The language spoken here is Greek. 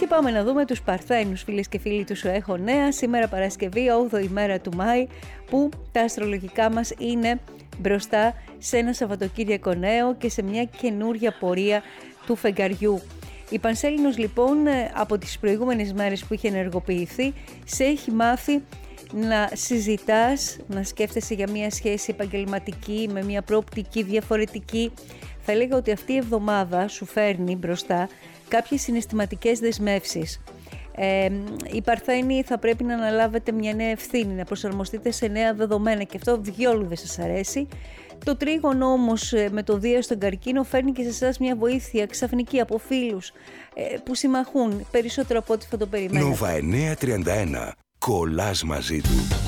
Και πάμε να δούμε τους Παρθένους, φίλες και φίλοι του Σου Έχω Νέα. Σήμερα Παρασκευή, 8η μέρα του Μάη, που τα αστρολογικά μας είναι μπροστά σε ένα Σαββατοκύριακο νέο και σε μια καινούρια πορεία του φεγγαριού. Η Πανσέλινος λοιπόν από τις προηγούμενες μέρες που είχε ενεργοποιηθεί σε έχει μάθει να συζητάς, να σκέφτεσαι για μια σχέση επαγγελματική με μια προοπτική διαφορετική. Θα έλεγα ότι αυτή η εβδομάδα σου φέρνει μπροστά κάποιες συναισθηματικές δεσμεύσεις. Οι Παρθένοι θα πρέπει να αναλάβετε μια νέα ευθύνη, να προσαρμοστείτε σε νέα δεδομένα και αυτό διόλου δεν σας αρέσει. Το τρίγωνο όμως με το Δία στον Καρκίνο φέρνει και σε εσάς μια βοήθεια ξαφνική από φίλους που συμμαχούν περισσότερο από ό,τι θα το περιμένετε. Νόβα 931. Κολλάς μαζί του.